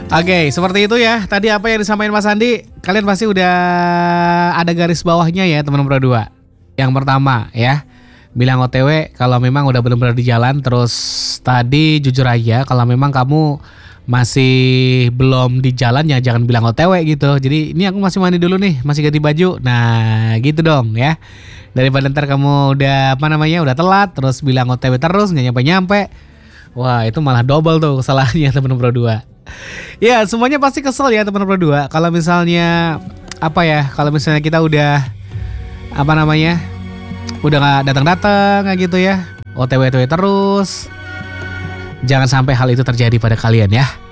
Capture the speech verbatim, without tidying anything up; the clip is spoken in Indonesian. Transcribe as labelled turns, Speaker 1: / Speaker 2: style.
Speaker 1: Oke, seperti itu ya. Tadi apa yang disampaikan Mas Andi, kalian pasti udah ada garis bawahnya ya teman-teman berdua. Yang pertama ya, bilang O T W kalau memang udah benar-benar di jalan. Terus tadi jujur aja kalau memang kamu masih belum di jalan ya jangan bilang O T W gitu. Jadi ini aku masih mandi dulu nih, masih ganti baju. Nah gitu dong ya. Daripada ntar kamu udah apa namanya udah telat terus bilang O T W terus nggak nyampe-nyampe. Wah itu malah double tuh kesalahannya teman-teman berdua. Ya semuanya pasti kesel ya teman-teman berdua. Kalau misalnya apa ya, kalau misalnya kita udah apa namanya udah nggak datang-datang kayak gitu ya, O T W O T W terus. Jangan sampai hal itu terjadi pada kalian ya.